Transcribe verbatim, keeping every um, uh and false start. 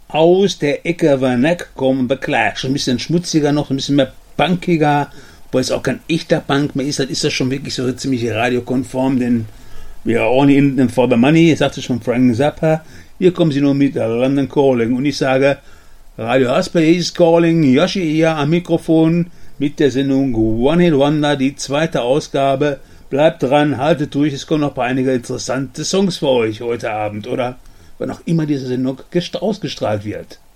aus der Ecke Vernac kommen, aber klar, schon ein bisschen schmutziger noch, ein bisschen mehr punkiger, wo es auch kein echter Punk mehr ist, dann ist das schon wirklich so ziemlich radiokonform, denn wir are only in for the money, sagte schon Frank Zappa, hier kommen sie nur mit London Calling und ich sage, Radio Asper is calling, Yoshi hier am Mikrofon mit der Sendung One Hit Wonder, die zweite Ausgabe, bleibt dran, haltet durch, es kommen noch ein paar einige interessante Songs für euch heute Abend oder wann auch immer diese Sendung ausgestrahlt wird.